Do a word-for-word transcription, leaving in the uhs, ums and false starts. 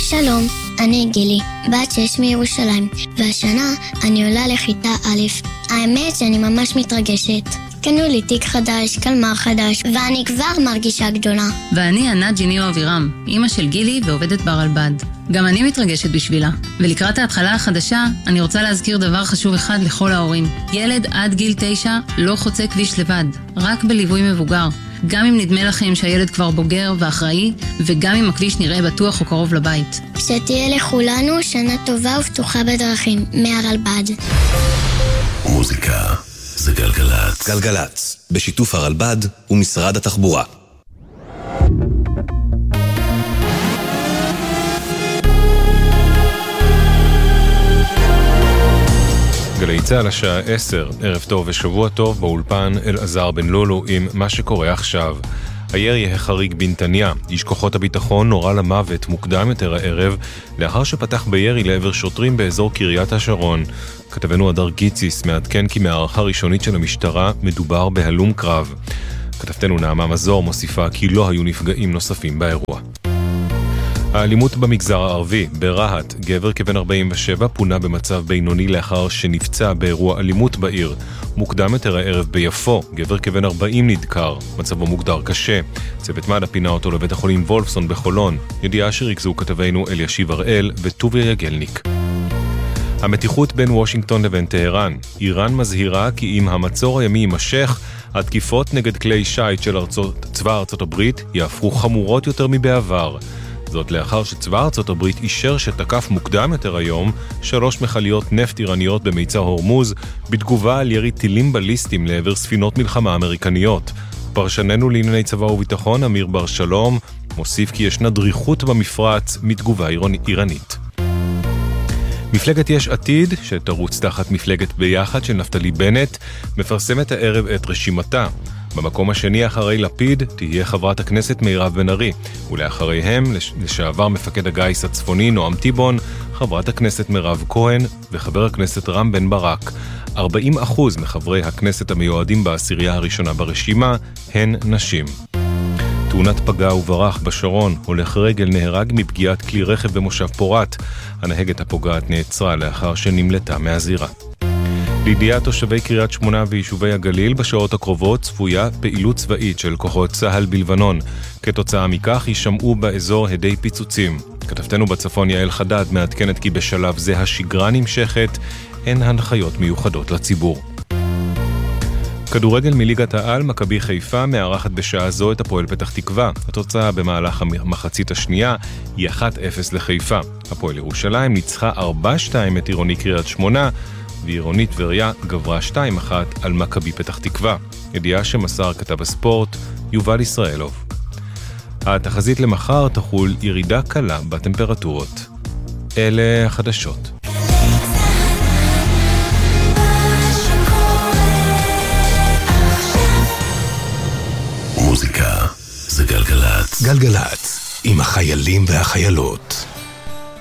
שלום, אני גילי, בת שש מירושלים, והשנה אני עולה לכיתה א'. האמת שאני ממש מתרגשת. קנו לי תיק חדש, קלמר חדש, ואני כבר מרגישה גדולה. ואני ענת ג'יניו אבירם, אמא של גילי ועובדת ברלב"ד. גם אני מתרגשת בשבילה. ולקראת ההתחלה החדשה, אני רוצה להזכיר דבר חשוב אחד לכל ההורים. ילד עד גיל תשע לא חוצה כביש לבד, רק בליווי מבוגר. גם אם נדמה לכם שהילד כבר בוגר ואחראי, וגם אם הכביש נראה בטוח או קרוב לבית. שתהיה לכולנו שנה טובה ופתוחה בדרכים, מהרלב"ד. מוזיקה זה גלגלץ. גלגלץ, בשיתוף הרלב"ד ומשרד התחבורה. גלי צהל השעה עשר, ערב טוב ושבוע טוב, באולפן אלעזר בן לולו עם מה שקורה עכשיו. הירי החריג בנתניה, איש כוחות הביטחון נורה למוות מוקדם יותר הערב, לאחר שפתח בירי לעבר שוטרים באזור קריית השרון. כתבנו הדר גיציס מעדכן כי מהערכה ראשונית של המשטרה מדובר בהלום קרב. כתבתנו נעמה מזור מוסיפה כי לא היו נפגעים נוספים באירוע. האלימות במגזר הערבי, ברהט, גבר כבן ארבעים ושבע פונה במצב בינוני לאחר שנפצע באירוע אלימות בעיר. מוקדם יותר הערב ביפו, גבר כבן ארבעים נדקר, מצבו מוגדר קשה. צוות מד"א פינה אותו לבית החולים וולפסון בחולון. ידיעה שריכזו כתבינו אלישיב הראל וטוביה יגלניק. המתיחות בין וושינגטון לבין טהרן. איראן מזהירה כי אם המצור הימי יימשך, התקיפות נגד כלי שייט של ארצות, צבא ארצות הברית יהפכו חמורות יותר מבעבר. זאת לאחר שצבא ארצות הברית אישר שתקף מוקדם יותר היום שלוש מכליות נפט איראניות במיצר הורמוז בתגובה על ירי טילים בליסטיים לעבר ספינות מלחמה אמריקניות. פרשננו לענייני צבא וביטחון אמיר בר שלום מוסיף כי ישנה דריכות במפרץ מתגובה איראנית. מפלגת יש עתיד, שתרוץ תחת מפלגת ביחד של נפתלי בנט, מפרסמת הערב את רשימתה. במקום השני אחרי לפיד תהיה חברת הכנסת מירב בן ארי, ולאחריהם לשעבר מפקד הגיס הצפוני נועם טיבון, חברת הכנסת מירב כהן וחבר הכנסת רם בן ברק. ארבעים אחוז מחברי הכנסת המיועדים בעשירייה הראשונה ברשימה הן נשים. תאונת פגע וברח בשרון, הולך רגל נהרג מפגיעת כלי רכב במושב פורת. הנהגת הפוגעת נעצרה לאחר שנמלטה מהזירה. לידיעת תושבי קריית שמונה ויישובי הגליל, בשעות הקרובות צפויה פעילות צבאית של כוחות צהל בלבנון. כתוצאה מכך יישמעו באזור הדי פיצוצים. כתבתנו בצפון יעל חדד מעדכנת כי בשלב זה השגרה נמשכת, אין הנחיות מיוחדות לציבור. כדורגל מליגת העל, מכבי חיפה מארחת בשעה זו את הפועל פתח תקווה. התוצאה במהלך המחצית השנייה היא אחת אפס לחיפה. הפועל ירושלים ניצחה ארבע שתיים את עירוני קריית שמונה, ועירונית טבריה גברה שתיים אחת על מכבי פתח תקווה. ידיעה שמסר כתב הספורט יובל ישראלוב. התחזית למחר תחול ירידה קלה בטמפרטורות. אלה החדשות. מוזיקה זה גלגלץ. גלגלץ עם החיילים והחיילות.